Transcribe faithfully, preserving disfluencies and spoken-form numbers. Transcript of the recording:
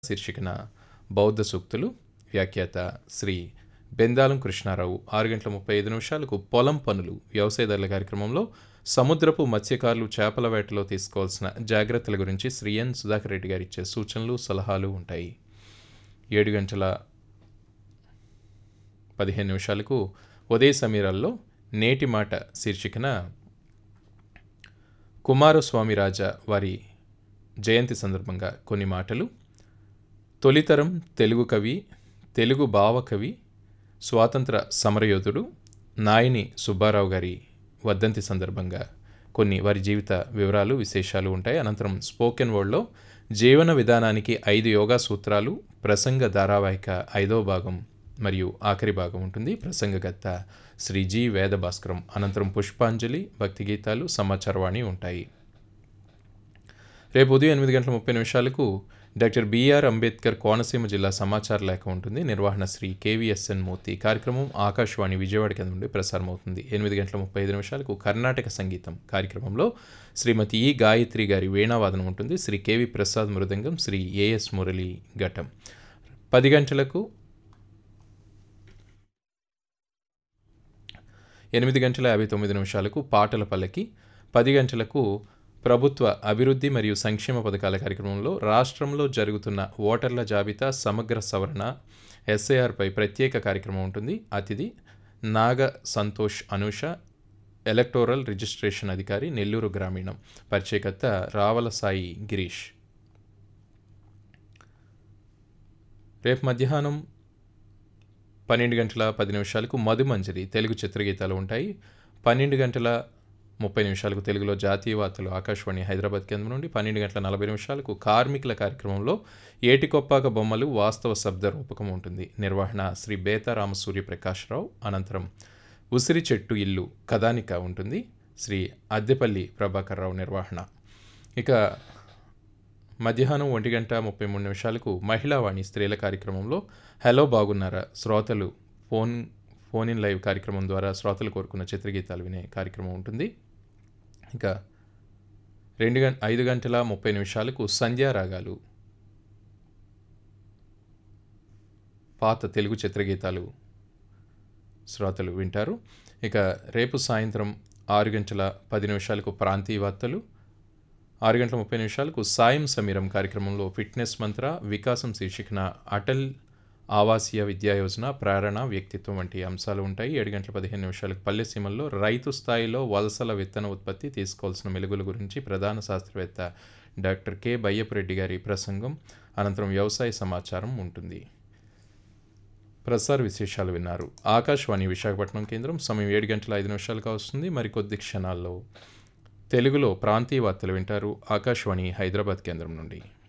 శీర్షికన బౌద్ధ సూక్తులు. వ్యాఖ్యాత శ్రీ బెందాలం కృష్ణారావు. ఆరు గంటల ముప్పై ఐదు నిమిషాలకు పొలం పనులు వ్యవసాయదారుల కార్యక్రమంలో సముద్రపు మత్స్యకారులు చేపల వేటలో తీసుకోవాల్సిన జాగ్రత్తల గురించి శ్రీ ఎన్ సుధాకర్ రెడ్డి గారు ఇచ్చే సూచనలు సలహాలు ఉంటాయి. ఏడు గంటల పదిహేను నిమిషాలకు ఉదయ సమీరాల్లో నేటి మాట శీర్షికన కుమారస్వామి రాజా వారి జయంతి సందర్భంగా కొన్ని మాటలు. తొలితరం తెలుగు కవి, తెలుగు భావకవి, స్వాతంత్ర సమరయోధుడు నాయని సుబ్బారావు గారి వర్ధంతి సందర్భంగా కొన్ని వారి జీవిత వివరాలు విశేషాలు ఉంటాయి. అనంతరం స్పోకెన్ వర్డ్లో జీవన విధానానికి ఐదు యోగా సూత్రాలు ప్రసంగ ధారావాహిక ఐదవ భాగం మరియు ఆఖరి భాగం ఉంటుంది. ప్రసంగకర్త శ్రీ జి వేదభాస్కరం. అనంతరం పుష్పాంజలి, భక్తి గీతాలు, సమాచారవాణి ఉంటాయి. రేపు ఉదయం ఎనిమిది గంటల ముప్పై నిమిషాలకు డాక్టర్ బిఆర్ అంబేద్కర్ కోనసీమ జిల్లా సమాచార లేఖ ఉంటుంది. నిర్వహణ శ్రీ కేవీఎస్ఎన్ మూర్తి. కార్యక్రమం ఆకాశవాణి విజయవాడ కేంద్రం నుండి ప్రసారం అవుతుంది. ఎనిమిది గంటల ముప్పై ఐదు నిమిషాలకు కర్ణాటక సంగీతం కార్యక్రమంలో శ్రీమతి ఈ గాయత్రి గారి వీణావాదనం ఉంటుంది. శ్రీ కేవి ప్రసాద్ మృదంగం, శ్రీ ఏఎస్ మురళి ఘటం. పది గంటలకు ఎనిమిది గంటల యాభై తొమ్మిది నిమిషాలకు పాటల పల్లకి. పది గంటలకు ప్రభుత్వ అభివృద్ధి మరియు సంక్షేమ పథకాల కార్యక్రమంలో రాష్ట్రంలో జరుగుతున్న ఓటర్ల జాబితా సమగ్ర సవరణ ఎస్ఐఆర్పై ప్రత్యేక కార్యక్రమం ఉంటుంది. అతిథి నాగ సంతోష్ అనూష, ఎలక్టోరల్ రిజిస్ట్రేషన్ అధికారి, నెల్లూరు గ్రామీణం. పరిచయకర్త రావల సాయి గిరీష్. రేపు మధ్యాహ్నం పన్నెండు గంటల పది నిమిషాలకు మధుమంజరి తెలుగు చిత్రగీతాలు ఉంటాయి. పన్నెండు గంటల ముప్పై నిమిషాలకు తెలుగులో జాతీయ వార్తలు ఆకాశవాణి హైదరాబాద్ కేంద్రం నుండి. పన్నెండు గంటల నలభై నిమిషాలకు కార్మికుల కార్యక్రమంలో ఏటికొప్పాక బొమ్మలు వాస్తవ శబ్ద రూపకం ఉంటుంది. నిర్వహణ శ్రీ బేతా రామసూర్య ప్రకాశ్రావు. అనంతరం ఉసిరి చెట్టు ఇల్లు కథానిక ఉంటుంది. శ్రీ అద్దెపల్లి ప్రభాకర్ రావు నిర్వహణ. ఇక మధ్యాహ్నం ఒంటి గంట ముప్పై మూడు నిమిషాలకు మహిళావాణి స్త్రీల కార్యక్రమంలో హలో బాగున్నారా శ్రోతలు ఫోన్ ఫోన్ ఇన్ లైవ్ కార్యక్రమం ద్వారా శ్రోతలు కోరుకున్న చిత్రగీతాలు వినే కార్యక్రమం ఉంటుంది. ఇంకా రెండు గంట ఐదు గంటల ముప్పై నిమిషాలకు సంధ్యారాగాలు పాత తెలుగు చిత్రగీతాలు శ్రోతలు వింటారు. ఇక రేపు సాయంత్రం ఆరు గంటల పది నిమిషాలకు ప్రాంతీయ వార్తలు. ఆరు గంటల ముప్పై నిమిషాలకు సాయం సమీరం కార్యక్రమంలో ఫిట్నెస్ మంత్ర, వికాసం శీర్షికన అటల్ ఆవాసీయ విద్యా యోజన, ప్రేరణ, వ్యక్తిత్వం వంటి అంశాలు ఉంటాయి. ఏడు గంటల పదిహేను నిమిషాలకు పల్లె సీమల్లో రైతు స్థాయిలో వలసల విత్తన ఉత్పత్తి తీసుకోవాల్సిన మెలుగుల గురించి ప్రధాన శాస్త్రవేత్త డాక్టర్ కె బయ్యపురెడ్డి గారి ప్రసంగం. అనంతరం వ్యవసాయ సమాచారం ఉంటుంది. ప్రసార విశేషాలు విన్నారు. ఆకాశవాణి విశాఖపట్నం కేంద్రం. సమయం ఏడు గంటల ఐదు నిమిషాలుగా వస్తుంది. మరికొద్ది క్షణాల్లో తెలుగులో ప్రాంతీయ వార్తలు వింటారు ఆకాశవాణి హైదరాబాద్ కేంద్రం నుండి.